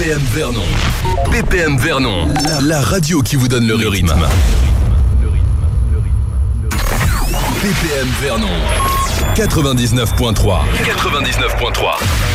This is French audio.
BPM Vernon. BPM Vernon, la radio qui vous donne le rythme. BPM Vernon 99.3.